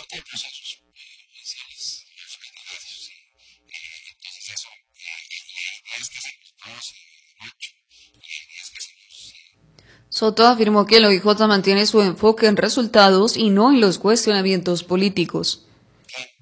Soto afirmó que el OIJ mantiene su enfoque en resultados y no en los cuestionamientos políticos.